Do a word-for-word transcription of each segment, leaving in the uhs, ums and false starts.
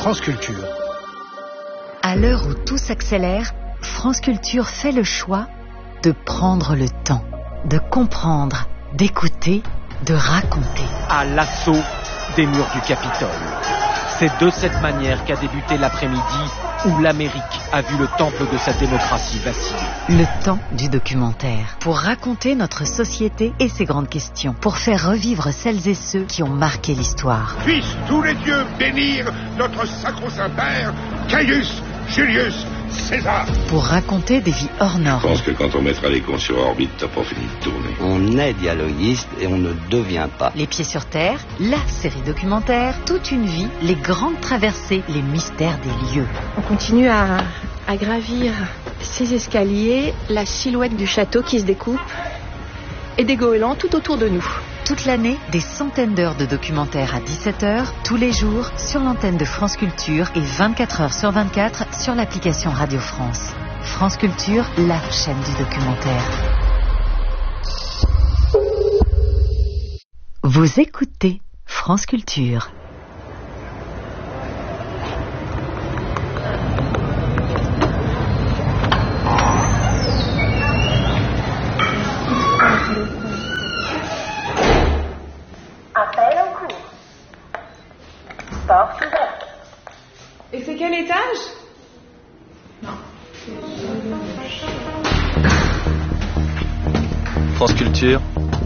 France Culture. À l'heure où tout s'accélère, France Culture fait le choix de prendre le temps, de comprendre, d'écouter, de raconter. À l'assaut des murs du Capitole. C'est de cette manière qu'a débuté l'après-midi où l'Amérique a vu le temple de sa démocratie vaciller. Le temps du documentaire. Pour raconter notre société et ses grandes questions. Pour faire revivre celles et ceux qui ont marqué l'histoire. Puissent tous les dieux bénir notre sacro-saint père, Caius Julius César. Pour raconter des vies hors normes. Je pense que quand on mettra les cons sur orbite, t'as pas fini de tourner. On est dialoguiste et on ne devient pas. Les pieds sur terre, la série documentaire, toute une vie, les grandes traversées, les mystères des lieux. On continue à, à gravir ces escaliers, la silhouette du château qui se découpe et des goélands tout autour de nous. Toute l'année, des centaines d'heures de documentaires à dix-sept heures, tous les jours, sur l'antenne de France Culture et vingt-quatre heures sur vingt-quatre sur l'application Radio France. France Culture, la chaîne du documentaire. Vous écoutez France Culture. Appel en cours. Porte ouverte. Et c'est quel étage? Non. France Culture.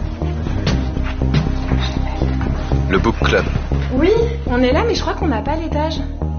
Le Book Club. Oui, on est là, mais je crois qu'on n'a pas l'étage.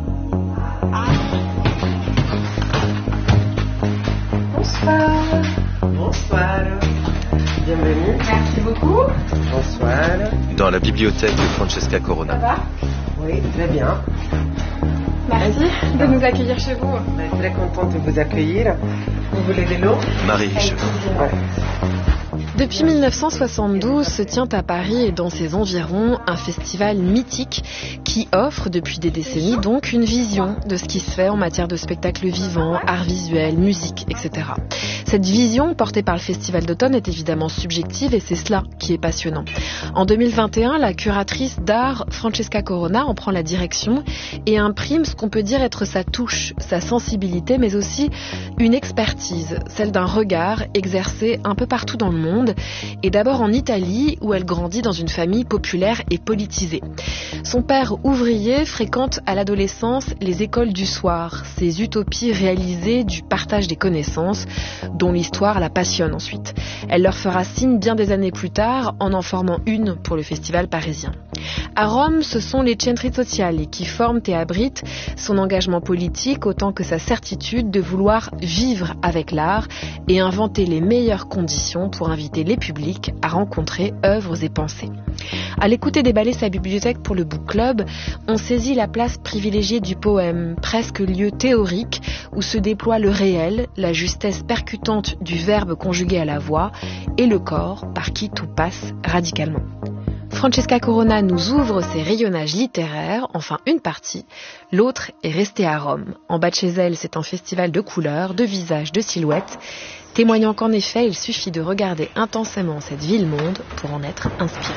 Bonsoir. Bonsoir. Bienvenue. Merci beaucoup. Bonsoir. Dans la bibliothèque de Francesca Corona. Ça va? Oui, très bien. Merci de nous accueillir chez vous. On est très contente de vous accueillir. Vous voulez de l'eau? Marie Richeux. Ouais. Depuis mille neuf cent soixante-douze se tient à Paris et dans ses environs un festival mythique qui offre depuis des décennies donc une vision de ce qui se fait en matière de spectacle vivant, art visuel, musique, et cetera. Cette vision portée par le Festival d'automne est évidemment subjective et c'est cela qui est passionnant. En deux mille vingt et un, la curatrice d'art Francesca Corona en prend la direction et imprime ce qu'on peut dire être sa touche, sa sensibilité, mais aussi une expertise, celle d'un regard exercé un peu partout dans le monde, et d'abord en Italie où elle grandit dans une famille populaire et politisée. Son père ouvrier fréquente à l'adolescence les écoles du soir, ces utopies réalisées du partage des connaissances dont l'histoire la passionne ensuite. Elle leur fera signe bien des années plus tard en en formant une pour le festival parisien. À Rome, ce sont les centri sociali qui forment et abritent son engagement politique autant que sa certitude de vouloir vivre avec l'art et inventer les meilleures conditions pour inviter les publics à rencontrer œuvres et pensées. À l'écouter déballer sa bibliothèque pour le Book Club, on saisit la place privilégiée du poème, presque lieu théorique où se déploie le réel, la justesse percutante du verbe conjugué à la voix et le corps par qui tout passe radicalement. Francesca Corona nous ouvre ses rayonnages littéraires, enfin une partie, l'autre est restée à Rome. En bas de chez elle, c'est un festival de couleurs, de visages, de silhouettes, témoignant qu'en effet, il suffit de regarder intensément cette ville-monde pour en être inspiré.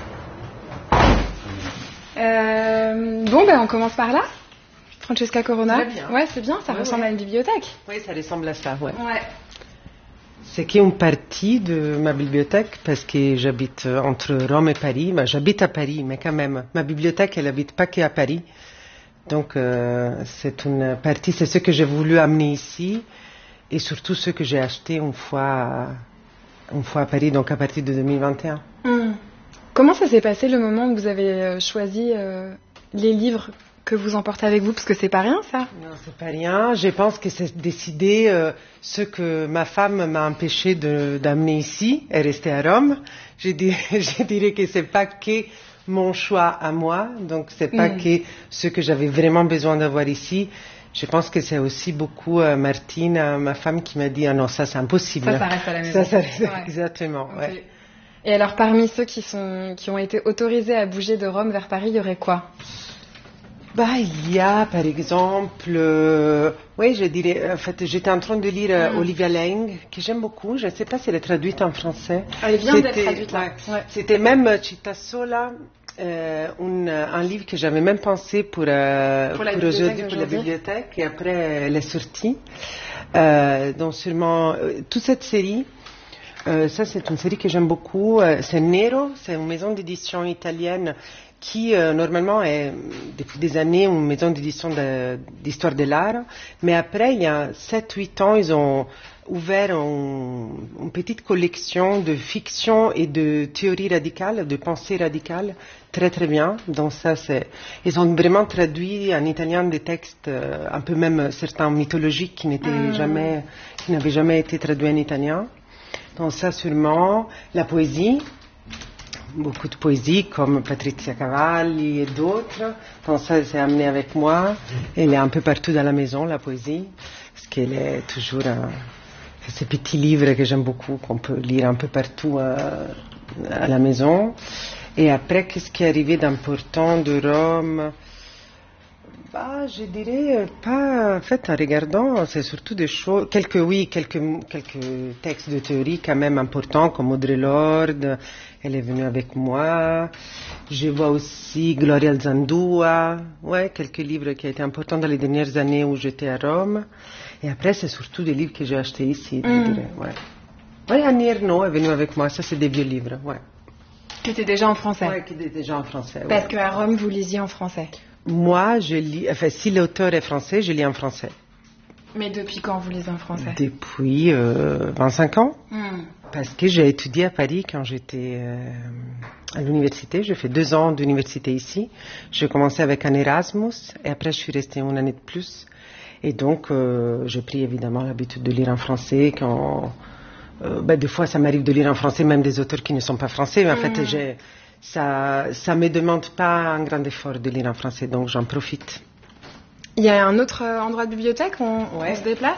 Euh, bon, ben on commence par là. Francesca Corona. Très bien. Ouais, c'est bien, ça ouais, ressemble ouais. à une bibliothèque. Oui, ça ressemble à ça, ouais. Ouais. C'est qu'une partie de ma bibliothèque parce que j'habite entre Rome et Paris. Ben, j'habite à Paris, mais quand même, ma bibliothèque, elle n'habite pas qu'à Paris. Donc, euh, c'est une partie, c'est ce que j'ai voulu amener ici et surtout ce que j'ai acheté une fois, une fois à Paris, donc à partir de deux mille vingt et un. Hum. Comment ça s'est passé le moment où vous avez choisi euh, les livres que vous emportez avec vous, parce que c'est pas rien, ça? Non, c'est pas rien. Je pense que c'est décidé euh, ce que ma femme m'a empêché de, d'amener ici et rester à Rome. Je, dis, je dirais que c'est pas que mon choix à moi, donc c'est pas mm. que ce que j'avais vraiment besoin d'avoir ici. Je pense que c'est aussi beaucoup euh, Martine, euh, ma femme, qui m'a dit ah non, ça c'est impossible. Ça, ça reste à la maison. Ça, ça reste ouais. exactement. Okay. Ouais. Et alors, parmi ceux qui sont qui ont été autorisés à bouger de Rome vers Paris, il y aurait quoi? Bah, il y a, par exemple, euh, oui, je dirais, en fait, j'étais en train de lire euh, mm. Olivia Laing, que j'aime beaucoup. Je ne sais pas si elle est traduite en français. Elle vient d'être traduite là. Ouais. Ouais. C'était même Città Sola. euh, un, un livre que j'avais même pensé pour, euh, pour, la, pour bibliothèque aujourd'hui, pour la bibliothèque, et après elle est sortie. Euh, donc sûrement, euh, toute cette série, euh, ça c'est une série que j'aime beaucoup, euh, c'est Nero, c'est une maison d'édition italienne qui euh, normalement est depuis des années une maison d'édition de, d'histoire de l'art, mais après il y a sept huit ans ils ont ouvert un, une petite collection de fiction et de théorie radicale, de pensée radicale, très très bien. Donc ça c'est, ils ont vraiment traduit en italien des textes, euh, un peu même certains mythologiques qui n'étaient mmh. jamais, qui n'avaient jamais été traduits en italien. Donc ça sûrement, la poésie. Beaucoup de poésie comme Patrizia Cavalli et d'autres. Donc ça, c'est amené avec moi. Elle est un peu partout dans la maison, la poésie, parce qu'elle est toujours un, ces petits livres que j'aime beaucoup, qu'on peut lire un peu partout à, à la maison. Et après, qu'est-ce qui est arrivé d'important de Rome? Bah, je dirais pas, en fait, en regardant, c'est surtout des choses, quelques, oui, quelques, quelques textes de théorie quand même importants, comme Audre Lorde, elle est venue avec moi. Je vois aussi Gloria Zandua, ouais, quelques livres qui ont été importants dans les dernières années où j'étais à Rome. Et après, c'est surtout des livres que j'ai achetés ici, je mm. dirais, ouais. Ouais, Annie Ernaux est venue avec moi, ça c'est des vieux livres, ouais. Qui étaient déjà en français? Ouais, qui étaient déjà en français, ouais. Parce qu'à Rome, vous lisiez en français? Moi, je lis, enfin, si l'auteur est français, je lis en français. Mais depuis quand vous lisez en français? Depuis euh, vingt-cinq ans. Mm. Parce que j'ai étudié à Paris quand j'étais euh, à l'université. J'ai fait deux ans d'université ici. J'ai commencé avec un Erasmus et après je suis restée une année de plus. Et donc, euh, j'ai pris évidemment l'habitude de lire en français quand... Euh, ben, des fois, ça m'arrive de lire en français, même des auteurs qui ne sont pas français. Mais en mmh. fait, j'ai, ça ne me demande pas un grand effort de lire en français, donc j'en profite. Il y a un autre endroit de bibliothèque où on, ouais. on se déplace?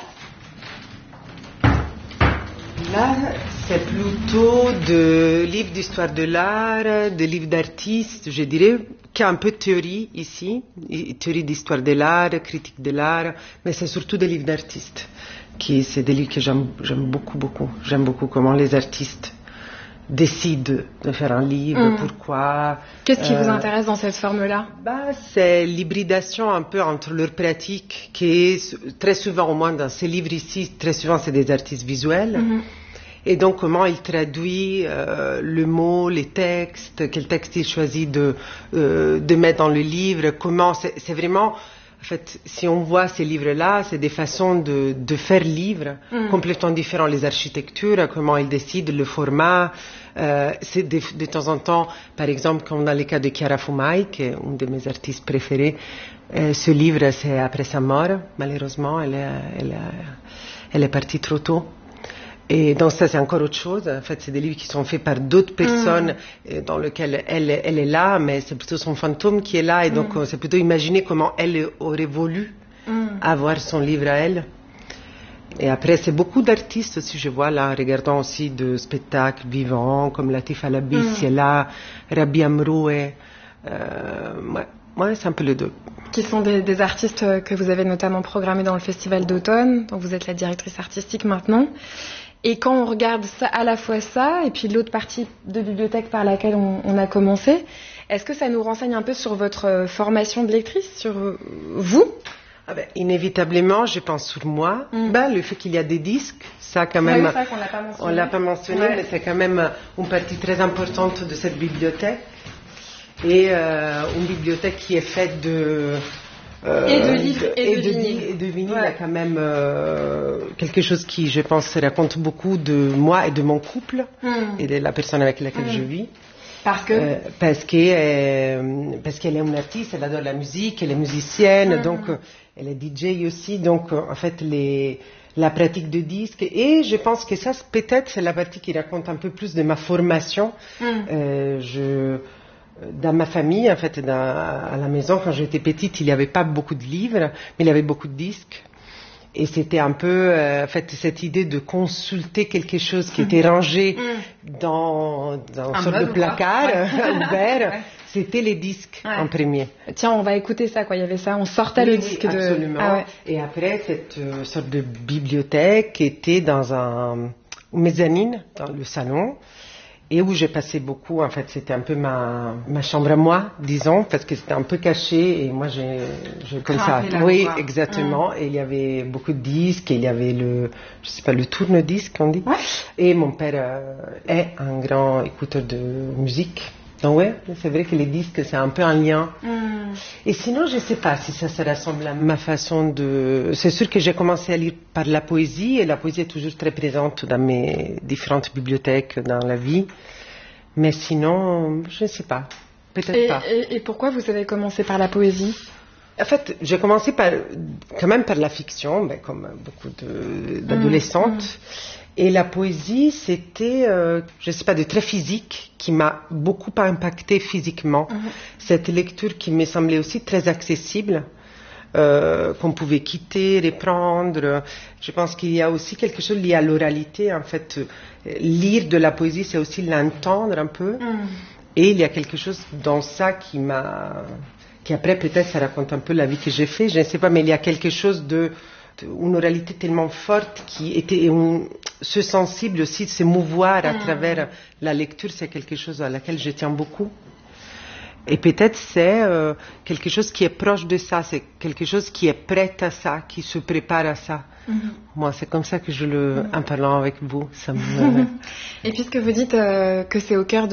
Là, c'est plutôt de livres d'histoire de l'art, de livres d'artistes, je dirais, qu'il y a un peu de théorie ici, théorie d'histoire de l'art, critique de l'art, mais c'est surtout des livres d'artistes. Qui, c'est des livres que j'aime, j'aime beaucoup, beaucoup. J'aime beaucoup comment les artistes décident de faire un livre, mmh. pourquoi. Qu'est-ce qui euh, vous intéresse dans cette forme-là? Bah, c'est l'hybridation un peu entre leur pratique, qui est très souvent, au moins dans ces livres ici, très souvent c'est des artistes visuels. Mmh. Et donc comment il traduit euh, le mot, les textes, quel texte il choisit de, euh, de mettre dans le livre, comment, c'est, c'est vraiment... En fait, si on voit ces livres-là, c'est des façons de, de faire livre mm. complètement différents. Les architectures, comment ils décident, le format. Euh, c'est de, de temps en temps, par exemple, comme dans le cas de Chiara Fumai, qui est une de mes artistes préférées, euh, ce livre, c'est après sa mort. Malheureusement, elle est, elle est, elle est partie trop tôt. Et donc ça, c'est encore autre chose. En fait, c'est des livres qui sont faits par d'autres personnes mmh. dans lesquelles elle, elle est là, mais c'est plutôt son fantôme qui est là. Et donc, mmh. c'est plutôt imaginer comment elle aurait voulu mmh. avoir son livre à elle. Et après, c'est beaucoup d'artistes aussi, je vois là, en regardant aussi de spectacles vivants, comme Latif Alabi, mmh. qui est là, Rabi Amroué. Euh, ouais, ouais, c'est un peu les deux. Qui sont des, des artistes que vous avez notamment programmés dans le Festival d'automne, dont vous êtes la directrice artistique maintenant. Et quand on regarde ça, à la fois ça, et puis l'autre partie de bibliothèque par laquelle on, on a commencé, est-ce que ça nous renseigne un peu sur votre formation de lectrice, sur vous? Ah ben, inévitablement, je pense sur moi. Mm. Ben, le fait qu'il y a des disques, ça quand même, ouais, c'est vrai qu'on l'a pas mentionné, on l'a pas mentionné ouais. mais c'est quand même une partie très importante de cette bibliothèque. Et euh, une bibliothèque qui est faite de... Euh, et de livres et, et de vinyles. Et de vinyles, ouais. Il y a quand même euh, quelque chose qui, je pense, raconte beaucoup de moi et de mon couple mm. et de la personne avec laquelle mm. je vis. Parce que euh, parce que euh, parce qu'elle est une artiste, elle adore la musique, elle est musicienne, mm. donc euh, elle est D J aussi, donc euh, en fait les la pratique de disques, et je pense que ça peut-être c'est la partie qui raconte un peu plus de ma formation. Mm. Euh, je Dans ma famille, en fait, dans, à la maison, quand j'étais petite, il n'y avait pas beaucoup de livres, mais il y avait beaucoup de disques. Et c'était un peu, euh, en fait, cette idée de consulter quelque chose qui était rangé mmh. dans, dans une sorte de placard ouais. ouvert. Ouais. C'était les disques ouais. en premier. Tiens, on va écouter ça, quoi. Il y avait ça, on sortait oui, le disque oui, absolument. de... Ah ouais. Et après, cette euh, sorte de bibliothèque était dans un, une mezzanine, dans le salon. et où j'ai passé beaucoup. En fait, c'était un peu ma, ma chambre à moi, disons, parce que c'était un peu caché et moi j'ai, j'ai comme ça. Oui, voix. Exactement. Mmh. Et il y avait beaucoup de disques, et il y avait le, je sais pas, le tourne-disque on dit. Ouais. Et mon père euh, est un grand écouteur de musique. Donc ouais, c'est vrai que les disques, c'est un peu un lien. Mm. Et sinon, je ne sais pas si ça se rassemble à ma façon de... C'est sûr que j'ai commencé à lire par la poésie, et la poésie est toujours très présente dans mes différentes bibliothèques dans la vie. Mais sinon, je ne sais pas. Peut-être et, pas. Et, et pourquoi vous avez commencé par la poésie ? En fait, j'ai commencé par, quand même par la fiction, ben, comme beaucoup de, d'adolescentes. Mm. Et la poésie, c'était, euh, je ne sais pas, de très physique, qui m'a beaucoup impacté physiquement. Mm-hmm. Cette lecture qui me semblait aussi très accessible, euh, qu'on pouvait quitter, reprendre. Je pense qu'il y a aussi quelque chose lié à l'oralité. En fait, lire de la poésie, c'est aussi l'entendre un peu. Mm. Et il y a quelque chose dans ça qui m'a... qui après, peut-être, ça raconte un peu la vie que j'ai faite. Je ne sais pas, mais il y a quelque chose de... une oralité tellement forte qui était un, ce sensible aussi de se mouvoir à mmh. travers la lecture, c'est quelque chose à laquelle je tiens beaucoup. Et peut-être c'est euh, quelque chose qui est proche de ça, c'est quelque chose qui est prêt à ça, qui se prépare à ça. Mmh. Moi, c'est comme ça que je le, mmh. en parlant avec vous, ça me... Et puisque vous dites euh, que c'est au cœur de